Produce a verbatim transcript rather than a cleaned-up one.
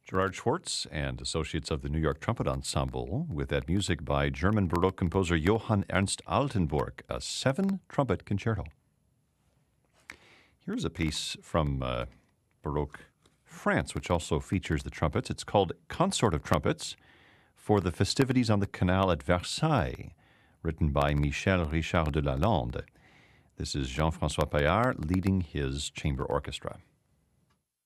Gerard Schwartz and Associates of the New York Trumpet Ensemble with that music by German Baroque composer Johann Ernst Altenburg, a seven-trumpet concerto. Here's a piece from uh, Baroque France, which also features the trumpets. It's called Consort of Trumpets for the festivities on the Canal at Versailles, written by Michel Richard de Lalande. This is Jean-François Paillard leading his chamber orchestra.